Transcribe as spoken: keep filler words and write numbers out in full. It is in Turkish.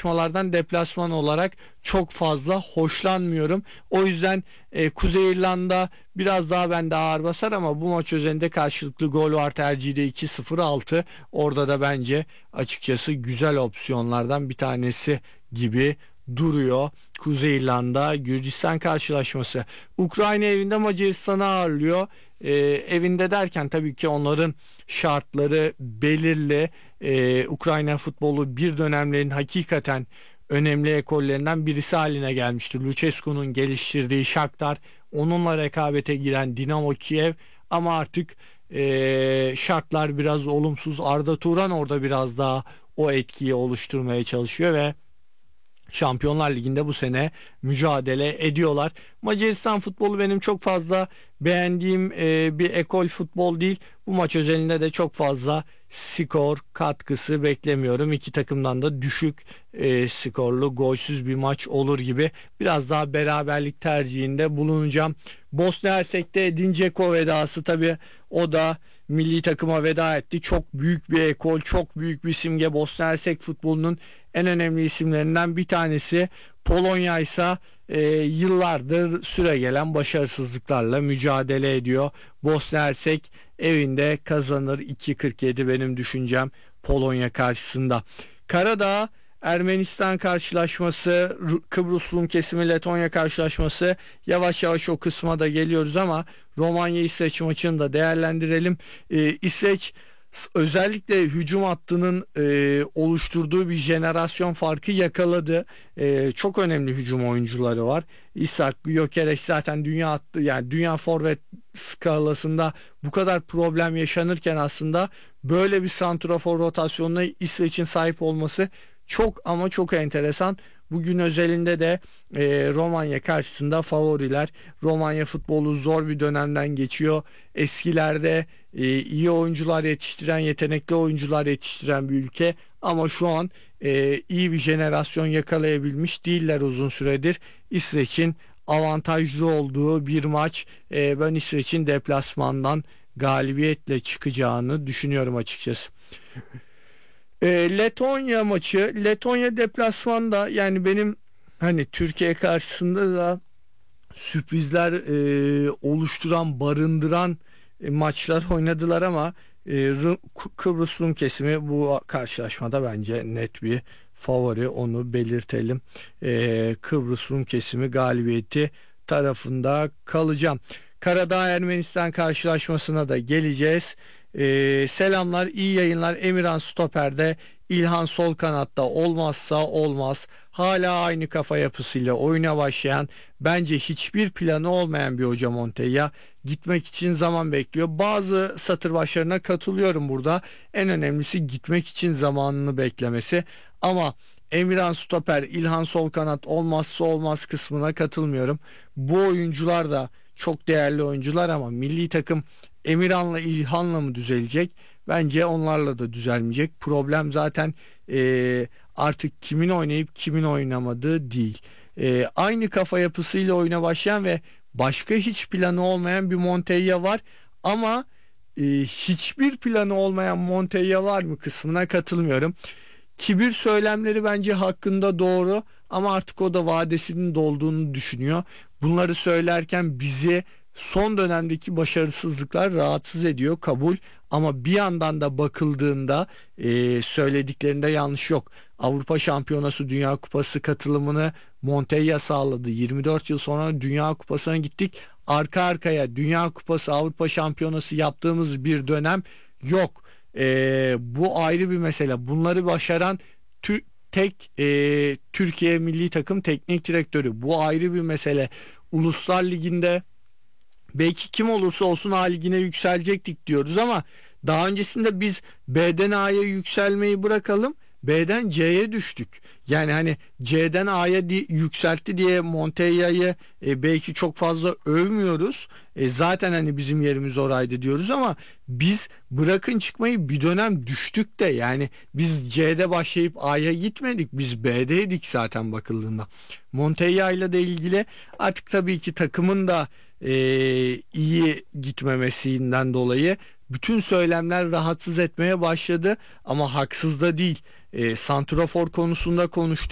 karşılaşmalardan deplasman olarak çok fazla hoşlanmıyorum. O yüzden e, Kuzey İrlanda biraz daha bende ağır basar ama bu maç üzerinde karşılıklı gol var tercihi de iki sıfır altı. Orada da bence açıkçası güzel opsiyonlardan bir tanesi gibi duruyor. Kuzey İrlanda Gürcistan karşılaşması. Ukrayna evinde Macaristan'ı ağırlıyor. Ee, evinde derken tabii ki onların şartları belirli. Ee, Ukrayna futbolu bir dönemlerin hakikaten önemli ekollerinden birisi haline gelmiştir. Lucescu'nun geliştirdiği Shakhtar, onunla rekabete giren Dinamo Kiev ama artık ee, şartlar biraz olumsuz. Arda Turan orada biraz daha o etkiyi oluşturmaya çalışıyor ve Şampiyonlar Ligi'nde bu sene mücadele ediyorlar. Macaristan futbolu benim çok fazla beğendiğim e, bir ekol futbol değil. Bu maç özelinde de çok fazla skor katkısı beklemiyorum. İki takımdan da düşük e, skorlu, golsüz bir maç olur gibi. Biraz daha beraberlik tercihinde bulunacağım. Bosna Hersek'te Edin Dzeko vedası, tabii o da milli takıma veda etti. Çok büyük bir ekol, çok büyük bir simge. Bosna Hersek futbolunun en önemli isimlerinden bir tanesi. Polonya ise e, yıllardır süregelen başarısızlıklarla mücadele ediyor. Bosna Hersek evinde kazanır. iki kırk yedi benim düşüncem Polonya karşısında. Karadağ Ermenistan karşılaşması, Kıbrıs Rum kesimi Letonya karşılaşması, yavaş yavaş o kısma da geliyoruz ama Romanya İsveç maçını da değerlendirelim. Ee, İsveç özellikle hücum hattının e, oluşturduğu bir jenerasyon farkı yakaladı. E, çok önemli hücum oyuncuları var. İshak, Gyökeres zaten dünya hattı, yani dünya forvet skalasında bu kadar problem yaşanırken aslında böyle bir santrafor rotasyonuna İsveç'in sahip olması çok ama çok enteresan. Bugün özelinde de e, Romanya karşısında favoriler. Romanya futbolu zor bir dönemden geçiyor. Eskilerde e, iyi oyuncular yetiştiren, yetenekli oyuncular yetiştiren bir ülke. Ama şu an e, iyi bir jenerasyon yakalayabilmiş değiller uzun süredir. İsveç'in avantajlı olduğu bir maç. E, ben İsveç'in deplasmandan galibiyetle çıkacağını düşünüyorum açıkçası. E, Letonya maçı, Letonya deplasmanda, yani benim hani Türkiye karşısında da sürprizler e, oluşturan, barındıran e, maçlar oynadılar ama e, Rum- Kıbrıs Rum kesimi bu karşılaşmada bence net bir favori, onu belirtelim. E, Kıbrıs Rum kesimi galibiyeti tarafında kalacağım. Karadağ Ermenistan karşılaşmasına da geleceğiz. Ee, selamlar, iyi yayınlar. Emirhan stoperde, İlhan sol kanatta olmazsa olmaz. Hala aynı kafa yapısıyla oyuna başlayan, bence hiçbir planı olmayan bir hoca Montella. Gitmek için zaman bekliyor. Bazı satır başlarına katılıyorum burada. En önemlisi gitmek için zamanını beklemesi. Ama Emirhan stoper, İlhan sol kanat olmazsa olmaz kısmına katılmıyorum. Bu oyuncular da çok değerli oyuncular ama milli takım Emirhan'la İlhan'la mı düzelecek? Bence onlarla da düzelmeyecek. Problem zaten e, artık kimin oynayıp kimin oynamadığı değil. E, aynı kafa yapısıyla oyuna başlayan ve başka hiç planı olmayan bir Montella var. Ama e, hiçbir planı olmayan Montella var mı kısmına katılmıyorum. Kibir söylemleri bence hakkında doğru ama artık o da vadesinin dolduğunu düşünüyor. Bunları söylerken bizi son dönemdeki başarısızlıklar rahatsız ediyor, kabul, ama bir yandan da bakıldığında e, söylediklerinde yanlış yok. Avrupa Şampiyonası, Dünya Kupası katılımını Montella sağladı. yirmi dört yıl sonra Dünya Kupası'na gittik. Arka arkaya Dünya Kupası, Avrupa Şampiyonası yaptığımız bir dönem yok. E, bu ayrı bir mesele. Bunları başaran tü- tek e, Türkiye milli takım teknik direktörü. Bu ayrı bir mesele. Uluslar Ligi'nde belki kim olursa olsun A Ligi'ne yükselecektik diyoruz ama daha öncesinde biz B'den A'ya yükselmeyi bırakalım, B'den C'ye düştük. Yani hani C'den A'ya di- yükseltti diye Montella'yı e, belki çok fazla övmüyoruz. E, zaten hani bizim yerimiz oraydı diyoruz ama biz bırakın çıkmayı bir dönem düştük de, yani biz C'de başlayıp A'ya gitmedik. Biz B'deydik zaten bakıldığında. Montella ile de ilgili artık tabii ki takımın da e, iyi gitmemesinden dolayı bütün söylemler rahatsız etmeye başladı ama haksız da değil. E, santrafor konusunda konuştu.